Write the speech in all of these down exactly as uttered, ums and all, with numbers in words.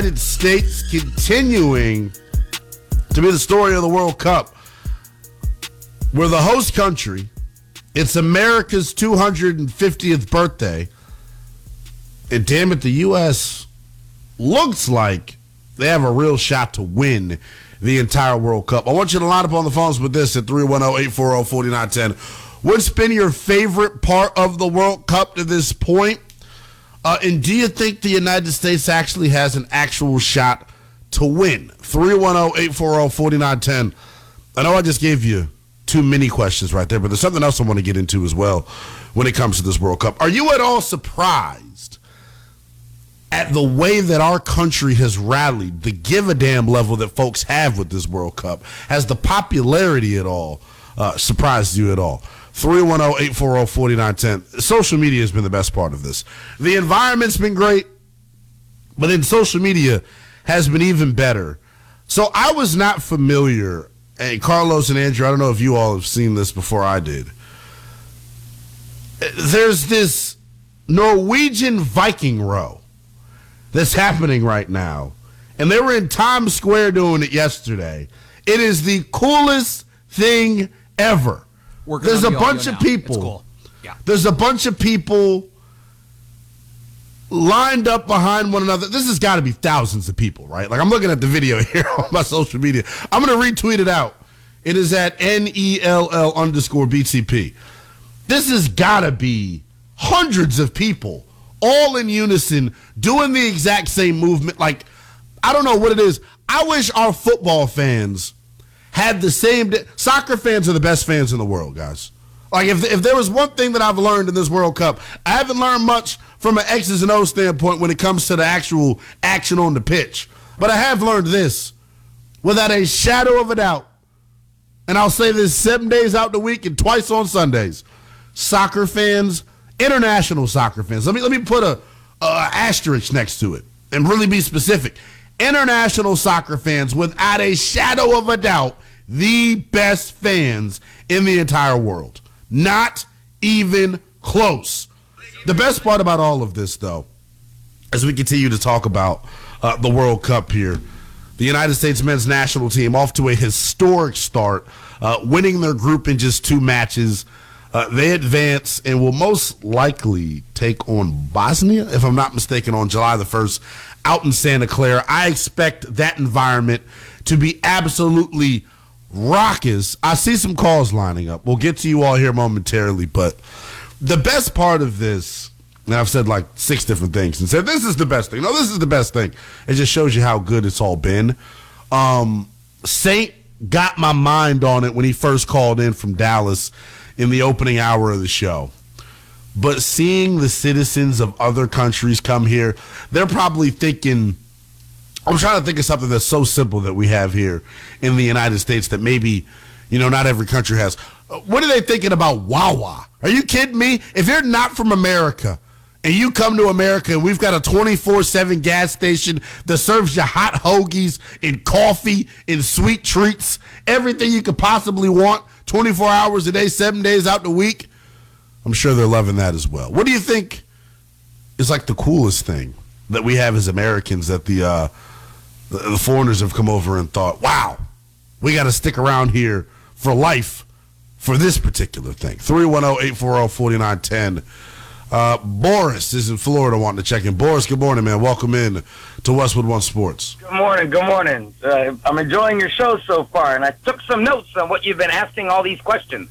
United States continuing to be the story of the World Cup. We're the host country. It's America's two hundred fiftieth birthday. And damn it, the U S looks like they have a real shot to win the entire World Cup. I want you to line up on the phones with this at three one zero, eight four zero, four nine one zero. What's been your favorite part of the World Cup to this point? Uh, and do you think the United States actually has an actual shot to win? three one zero, eight four zero, four nine one zero. I know I just gave you two mini questions right there, but there's something else I want to get into as well when it comes to this World Cup. Are you at all surprised at the way that our country has rallied, the give-a-damn level that folks have with this World Cup? Has the popularity at all uh, surprised you at all? three one zero, eight four zero, four nine one zero. Social media has been the best part of this. The environment's been great, but then social media has been even better. So I was not familiar, and Carlos and Andrew, I don't know if you all have seen this before I did. There's this Norwegian Viking row that's happening right now, and they were in Times Square doing it yesterday. It is the coolest thing ever. There's a bunch of people. Cool. Yeah. There's a bunch of people lined up behind one another. This has got to be thousands of people, right? Like, I'm looking at the video here on my social media. I'm going to retweet it out. It is at N E L L underscore B T P. This has got to be hundreds of people all in unison doing the exact same movement. Like, I don't know what it is. I wish our football fans had the same. Soccer fans are the best fans in the world, guys. Like, if if there was one thing that I've learned in this World Cup, I haven't learned much from an X's and O's standpoint when it comes to the actual action on the pitch. But I have learned this, without a shadow of a doubt, and I'll say this seven days out the week and twice on Sundays, soccer fans, international soccer fans, let me, let me put a, a asterisk next to it and really be specific. International soccer fans, without a shadow of a doubt, the best fans in the entire world. Not even close. The best part about all of this, though, as we continue to talk about uh, the World Cup here, the United States men's national team off to a historic start, uh, winning their group in just two matches. Uh, they advance and will most likely take on Bosnia, if I'm not mistaken, on July the first out in Santa Clara. I expect that environment to be absolutely raucous. I see some calls lining up. We'll get to you all here momentarily, but the best part of this, and I've said like six different things and said this is the best thing. No, this is the best thing. It just shows you how good it's all been. Um, Saint got my mind on it when he first called in from Dallas in the opening hour of the show. But seeing the citizens of other countries come here, they're probably thinking, I'm trying to think of something that's so simple that we have here in the United States that maybe, you know, not every country has. What are they thinking about Wawa? Are you kidding me? If you're not from America and you come to America and we've got a twenty-four seven gas station that serves you hot hoagies and coffee and sweet treats, everything you could possibly want, twenty-four hours a day, seven days out the week, I'm sure they're loving that as well. What do you think is like the coolest thing that we have as Americans that the uh, the, the foreigners have come over and thought, wow, we got to stick around here for life for this particular thing? three one zero, eight four zero, four nine one zero. Uh, Boris is in Florida wanting to check in. Boris, good morning, man. Welcome in to Westwood One Sports. Good morning. Good morning. Uh, I'm enjoying your show so far, and I took some notes on what you've been asking all these questions.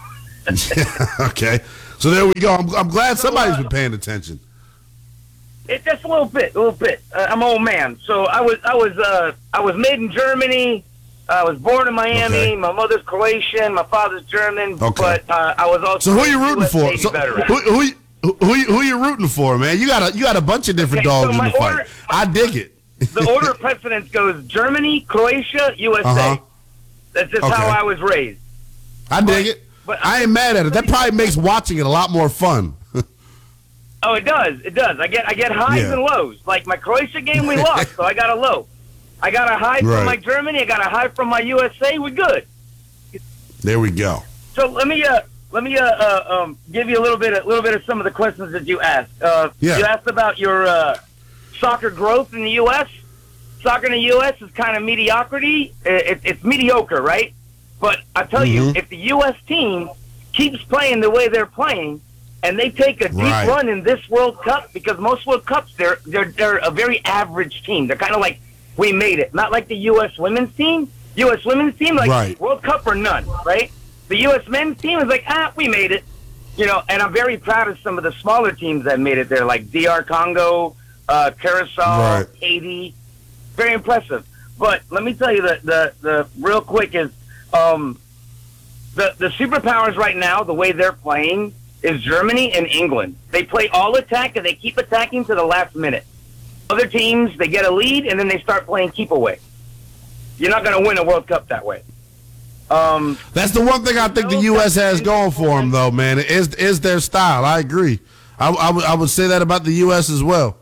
Okay. So there we go. I'm, I'm glad somebody's been paying attention. It, just a little bit, a little bit. Uh, I'm an old man, so I was, I was, uh, I was made in Germany. I was born in Miami. Okay. My mother's Croatian. My father's German. Okay. But uh, I was also. So who are you rooting for? So who, who, who, who, who are you rooting for, man? You got a, you got a bunch of different okay, dogs so in the order, fight. I dig it. The order of precedence goes Germany, Croatia, U S A. Uh-huh. That's just okay. how I was raised. I dig it. But I ain't mad at it. That probably makes watching it a lot more fun. Oh, it does. It does. I get I get highs yeah. and lows. Like my Croatia game, we lost, so I got a low. I got a high right. from my Germany. I got a high from my U S A. We're good. There we go. So let me uh, let me uh, uh, um, give you a little bit a little bit of some of the questions that you asked. Uh, yeah. You asked about your uh, soccer growth in the U S soccer in the U S is kind of mediocrity. It, it's mediocre, right? But I tell mm-hmm. you, if the U S team keeps playing the way they're playing, and they take a deep right. run in this World Cup, because most World Cups, they're they're they're a very average team. They're kind of like, we made it. Not like the U S women's team. U S women's team, like right. World Cup or none, right? The U S men's team is like, ah, we made it. You know, and I'm very proud of some of the smaller teams that made it there, like D R Congo, uh, Curacao, right. Haiti. Very impressive. But let me tell you, the, the, the real quick is um, the, the superpowers right now, the way they're playing, is Germany and England. They play all attack, and they keep attacking to the last minute. Other teams, they get a lead, and then they start playing keep away. You're not going to win a World Cup that way. Um, That's the one thing I think the U S has going for them, though, man, is is their style. I agree. I, I, w- I would say that about the U S as well.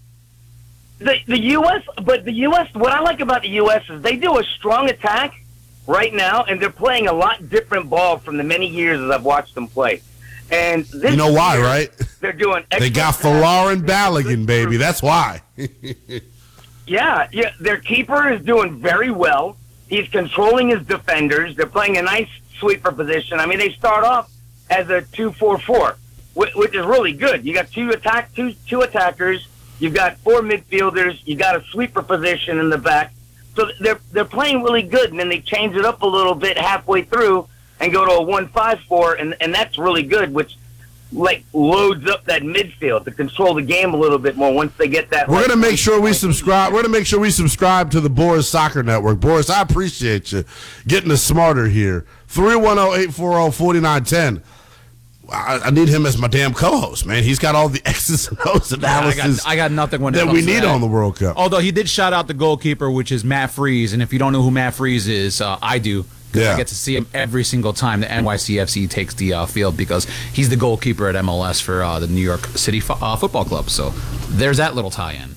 The the U S, but the U S, what I like about the U S is they do a strong attack right now, and they're playing a lot different ball from the many years as I've watched them play. And this you know why, year, right? They're doing. They got Folarin Balogun, baby. That's why. yeah, yeah. Their keeper is doing very well. He's controlling his defenders. They're playing a nice sweeper position. I mean, they start off as a two four four, which is really good. You got two attack, two two attackers. You've got four midfielders. You got a sweeper position in the back. So they're they're playing really good, and then they change it up a little bit halfway through and go to a one five four, and and that's really good, which like loads up that midfield to control the game a little bit more once they get that. We're like, gonna make sure we subscribe. We're gonna make sure we subscribe to the Boris Soccer Network. Boris, I appreciate you getting us smarter here. three one zero, eight four zero, four nine one zero. I, I need him as my damn co-host, man. He's got all the X's and O's analysis. Yeah, I, got, I got nothing when it that comes we to need that. on the World Cup. Although he did shout out the goalkeeper, which is Matt Freese, and if you don't know who Matt Freese is, uh, I do. Yeah. I get to see him every single time the N Y C F C takes the uh, field because he's the goalkeeper at M L S for uh, the New York City fo- uh, Football Club. So there's that little tie-in.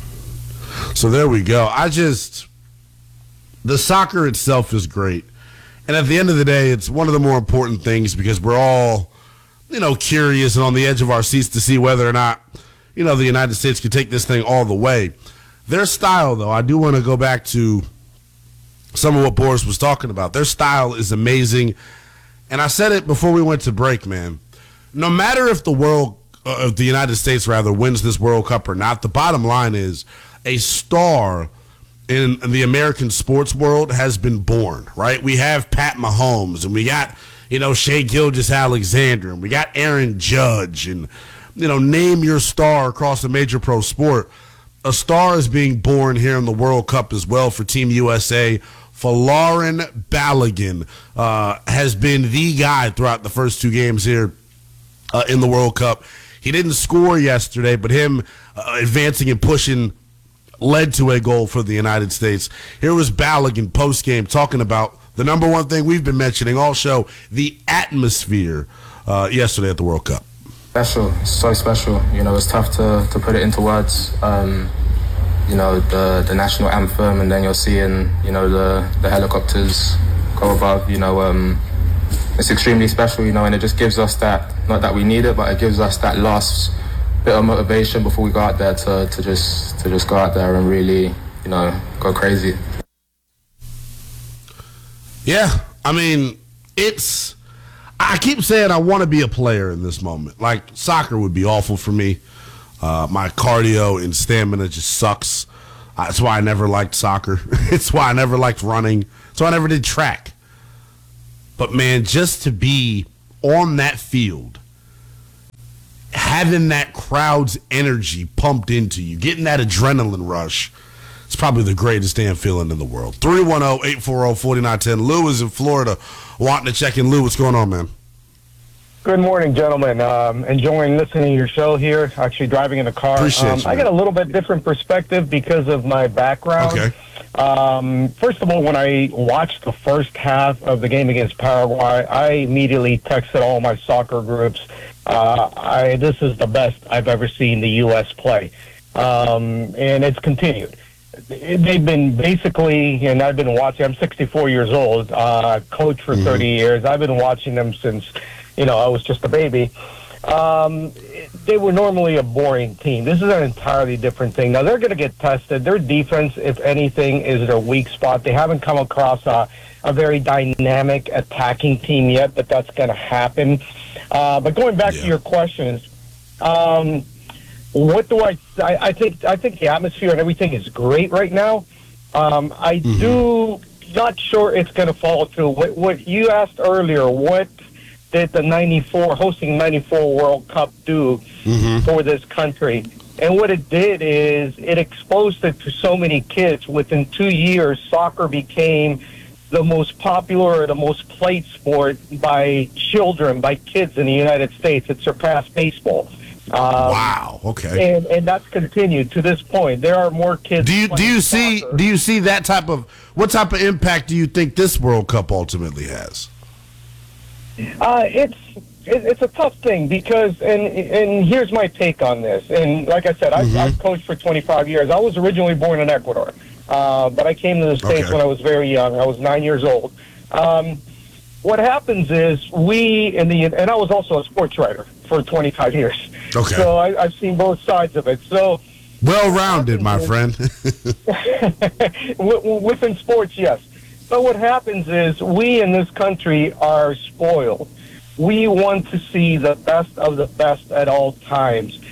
So there we go. I just, the soccer itself is great. And at the end of the day, it's one of the more important things because we're all, you know, curious and on the edge of our seats to see whether or not, you know, the United States can take this thing all the way. Their style, though, I do want to go back to some of what Boris was talking about. Their style is amazing. And I said it before we went to break, man. No matter if the world, uh, if the United States, rather, wins this World Cup or not, the bottom line is a star in the American sports world has been born, right? We have Pat Mahomes, and we got, you know, Shea Gilgeous-Alexander, and we got Aaron Judge, and, you know, name your star across a major pro sport. A star is being born here in the World Cup as well for Team U S A. Folarin Balogun uh, has been the guy throughout the first two games here uh, in the World Cup. He didn't score yesterday, but him uh, advancing and pushing led to a goal for the United States. Here was Balogun post-game talking about the number one thing we've been mentioning all show, the atmosphere uh, yesterday at the World Cup. Special, it's so special. You know, it's tough to, to put it into words. Um, you know, the the national anthem, and then you're seeing, you know, the, the helicopters go above, you know, um, it's extremely special, you know, and it just gives us that, not that we need it, but it gives us that last bit of motivation before we go out there to, to just to just go out there and really, you know, go crazy. Yeah, I mean, it's, I keep saying I want to be a player in this moment. Like, soccer would be awful for me. Uh, my cardio and stamina just sucks. Uh, that's why I never liked soccer. It's why I never liked running. So I never did track. But, man, just to be on that field, having that crowd's energy pumped into you, getting that adrenaline rush, it's probably the greatest damn feeling in the world. three one zero, eight four zero, four nine one zero. Lou is in Florida wanting to check in. Lou, what's going on, man? Good morning, gentlemen. Um, enjoying listening to your show here. Actually driving in the car. Appreciate um, you, I got a little bit different perspective because of my background. Okay. Um, first of all, when I watched the first half of the game against Paraguay, I immediately texted all my soccer groups. Uh, I, this is the best I've ever seen the U S play. Um, and it's continued. They've been basically, and I've been watching, I'm sixty-four years old, uh, coached for mm-hmm. thirty years. I've been watching them since, you know, I was just a baby. um, they were normally a boring team. This is an entirely different thing. Now, they're going to get tested. Their defense, if anything, is their weak spot. They haven't come across a, a very dynamic attacking team yet, but that's going to happen. Uh, but going back yeah. to your questions, um, what do I, I? I think I think the atmosphere and everything is great right now. Um, I mm-hmm. do not sure it's going to follow through. What, what you asked earlier, what did the ninety-four hosting ninety-four World Cup do mm-hmm. for this country? And what it did is it exposed it to so many kids. Within two years, soccer became the most popular, the most played sport by children, by kids in the United States. It surpassed baseball. Um, wow. Okay. And and that's continued to this point. There are more kids. Do you do you see soccer. do you see that type of what type of impact do you think this World Cup ultimately has? Uh, it's it, it's a tough thing because and and here's my take on this. And like I said, mm-hmm. I've, I've coached for twenty-five years. I was originally born in Ecuador, uh, but I came to the States okay. when I was very young. I was nine years old. Um, what happens is we in the and I was also a sports writer for twenty-five years. Okay. So I, I've seen both sides of it. So well-rounded, my friend. Within sports, yes. But what happens is we in this country are spoiled. We want to see the best of the best at all times.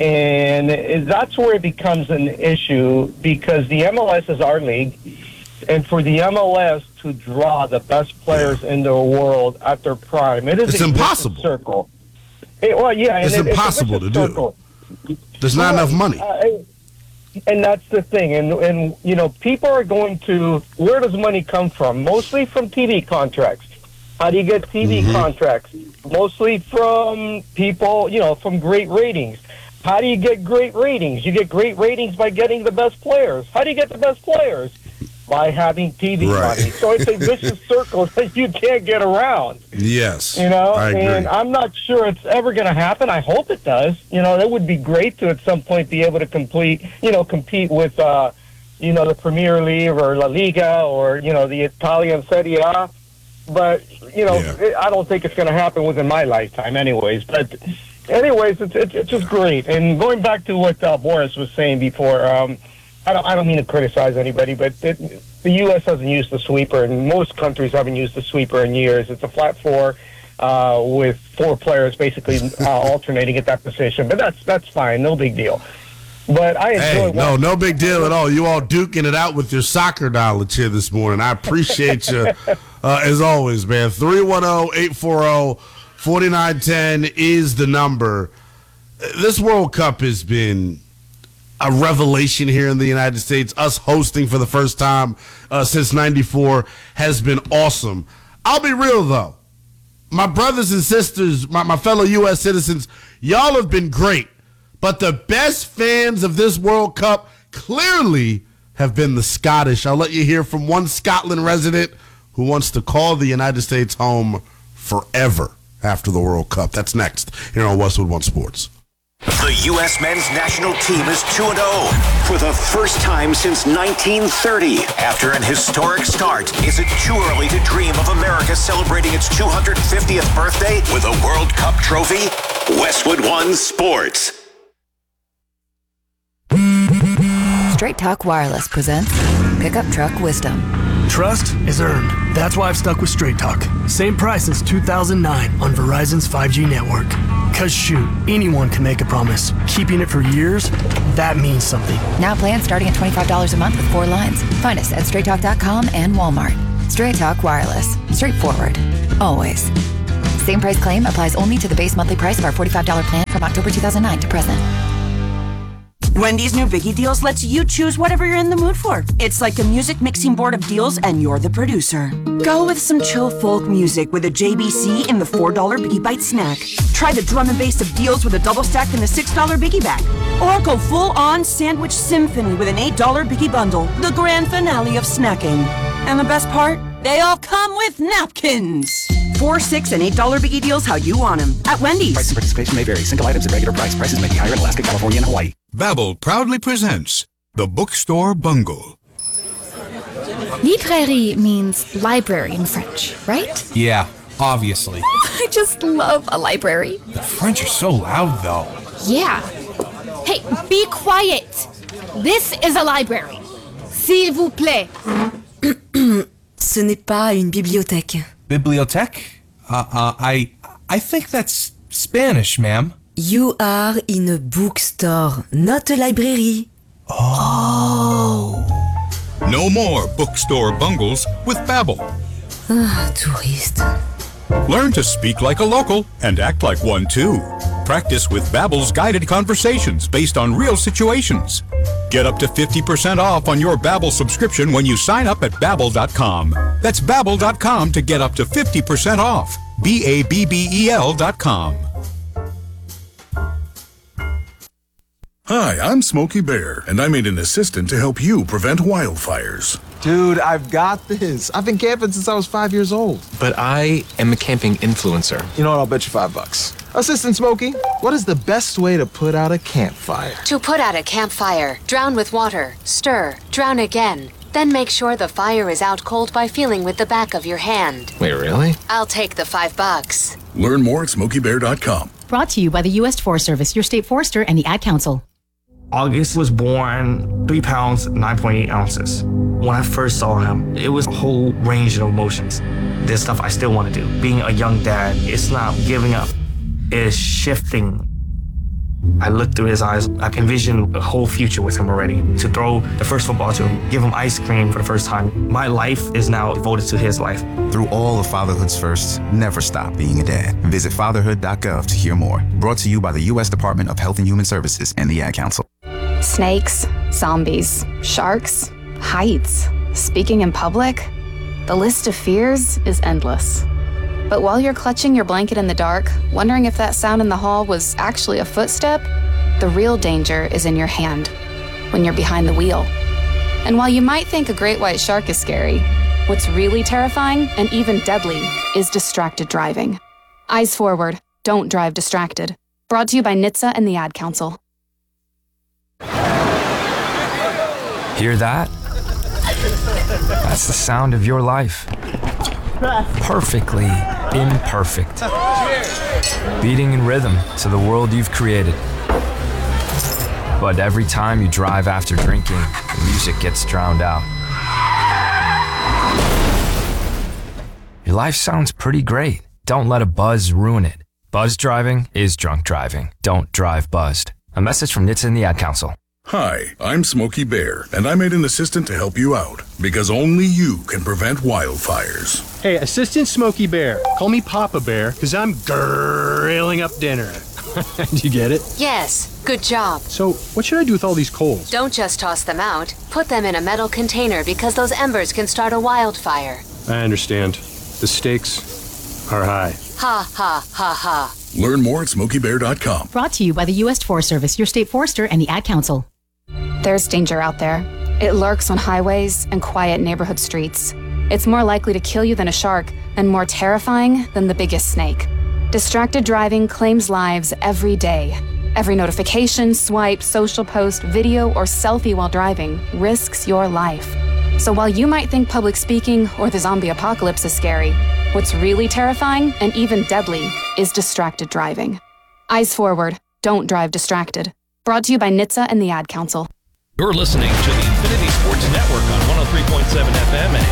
And that's where it becomes an issue because the M L S is our league. And for the M L S to draw the best players yeah. in the world at their prime, it is it's a impossible. Circle. It, well, yeah, it's and impossible it, it's to circle. do. There's not well, enough money. Uh, and that's the thing. And, and, you know, people are going to, where does money come from? Mostly from T V contracts. How do you get T V mm-hmm. contracts? Mostly from people, you know, from great ratings. How do you get great ratings? You get great ratings by getting the best players. How do you get the best players? By having T V right. money. So it's a vicious circle that you can't get around. Yes. You know, I agree. And I'm not sure it's ever going to happen. I hope it does. You know, that would be great to at some point be able to complete, you know, compete with, uh, you know, the Premier League or La Liga or, you know, the Italian Serie A. But, you know, yeah. it, I don't think it's going to happen within my lifetime anyways. But anyways, it's, it's, it's just great. And going back to what uh, Boris was saying before, um, I don't, I don't mean to criticize anybody, but it, the U S hasn't used the sweeper, and most countries haven't used the sweeper in years. It's a flat four uh, with four players basically uh, alternating at that position, but that's that's fine, no big deal. But I enjoy. Hey, no, no big deal at all. You all duking it out with your soccer knowledge here this morning. I appreciate you uh, as always, man. three one zero, eight four zero, four nine one zero is the number. This World Cup has been a revelation here in the United States. Us hosting for the first time uh, since ninety-four has been awesome. I'll be real, though. My brothers and sisters, my, my fellow U S citizens, y'all have been great. But the best fans of this World Cup clearly have been the Scottish. I'll let you hear from one Scotland resident who wants to call the United States home forever after the World Cup. That's next here on Westwood One Sports. The U S men's national team is two and oh for the first time since nineteen thirty. After an historic start, is it too early to dream of America celebrating its two hundred fiftieth birthday with a World Cup trophy? Westwood One Sports. Straight Talk Wireless presents Pickup Truck Wisdom. Trust is earned. That's why I've stuck with Straight Talk. Same price since two thousand nine on Verizon's five G network. Cause shoot, anyone can make a promise. Keeping it for years, that means something. Now plans starting at twenty-five dollars a month with four lines. Find us at straight talk dot com and Walmart. Straight Talk Wireless. Straightforward. Always. Same price claim applies only to the base monthly price of our forty-five dollars plan from October two thousand nine to present. Wendy's new Biggie Deals lets you choose whatever you're in the mood for. It's like a music mixing board of deals, and you're the producer. Go with some chill folk music with a J B C in the four dollar Biggie Bite snack. Try the drum and bass of deals with a double stack in the six dollar Biggie Bag. Or go full-on sandwich symphony with an eight dollar Biggie Bundle, the grand finale of snacking. And the best part? They all come with napkins. Four, six, and eight dollar Biggie Deals how you want them at Wendy's. Price and participation may vary. Single items at regular price. Prices may be higher in Alaska, California, and Hawaii. Babbel proudly presents The Bookstore Bungle. Librairie means library in French, right? Yeah. obviously. I just love a library. The French are so loud, though. Yeah. Hey, be quiet. This is a library. S'il vous plaît. Ce n'est pas une bibliothèque. Bibliothèque? Uh, uh, I, I think that's Spanish, ma'am. You are in a bookstore, not a library. Oh. No more bookstore bungles with Babbel. Ah, touriste. Learn to speak like a local and act like one too. Practice with Babbel's guided conversations based on real situations. Get up to fifty percent off on your Babbel subscription when you sign up at Babbel dot com. That's Babbel dot com to get up to fifty percent off. B A B B E L dot com. Hi, I'm Smokey Bear, and I made an assistant to help you prevent wildfires. Dude, I've got this. I've been camping since I was five years old. But I am a camping influencer. You know what? I'll bet you five bucks. Assistant Smokey, what is the best way to put out a campfire? To put out a campfire, drown with water, stir, drown again. Then make sure the fire is out cold by feeling with the back of your hand. Wait, really? I'll take the five bucks. Learn more at Smokey Bear dot com. Brought to you by the U S Forest Service, your state forester, and the Ad Council. August was born three pounds, nine point eight ounces. When I first saw him, it was a whole range of emotions. There's stuff I still want to do. Being a young dad, it's not giving up. It's shifting. I looked through his eyes. I envisioned a whole future with him already. To throw the first football to him, give him ice cream for the first time. My life is now devoted to his life. Through all of fatherhood's firsts, never stop being a dad. Visit fatherhood dot gov to hear more. Brought to you by the U S Department of Health and Human Services and the Ad Council. Snakes, zombies, sharks, heights, speaking in public. The list of fears is endless. But while you're clutching your blanket in the dark, wondering if that sound in the hall was actually a footstep, the real danger is in your hand, when you're behind the wheel. And while you might think a great white shark is scary, what's really terrifying and even deadly is distracted driving. Eyes forward, don't drive distracted. Brought to you by N H T S A and the Ad Council. Hear that? That's the sound of your life. Perfectly imperfect. Beating in rhythm to the world you've created. But every time you drive after drinking, the music gets drowned out. Your life sounds pretty great. Don't let a buzz ruin it. Buzz driving is drunk driving. Don't drive buzzed. A message from N H T S A and the Ad Council. Hi, I'm Smokey Bear, and I made an assistant to help you out, because only you can prevent wildfires. Hey, Assistant Smokey Bear, call me Papa Bear, because I'm grilling up dinner. Do you get it? Yes, good job. So, what should I do with all these coals? Don't just toss them out. Put them in a metal container because those embers can start a wildfire. I understand. The stakes are high. Ha, ha, ha, ha. Learn more at Smokey Bear dot com. Brought to you by the U S Forest Service, your state forester, and the Ad Council. There's danger out there. It lurks on highways and quiet neighborhood streets. It's more likely to kill you than a shark, and more terrifying than the biggest snake. Distracted driving claims lives every day. Every notification, swipe, social post, video, or selfie while driving risks your life. So while you might think public speaking or the zombie apocalypse is scary, what's really terrifying and even deadly is distracted driving. Eyes forward, don't drive distracted. Brought to you by N H T S A and the Ad Council. You're listening to the Infinity Sports Network on one oh three point seven F M and